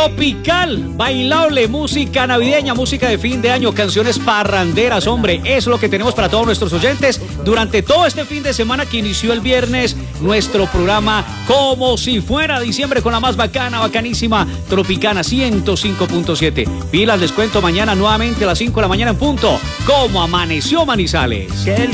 Tropical, bailable, música navideña, música de fin de año, canciones parranderas, hombre, es lo que tenemos para todos nuestros oyentes durante todo este fin de semana que inició el viernes, nuestro programa como si fuera diciembre con la más bacana, bacanísima, Tropicana 105.7. Pilas, les cuento mañana nuevamente a las 5 de la mañana en punto, cómo amaneció Manizales. Qué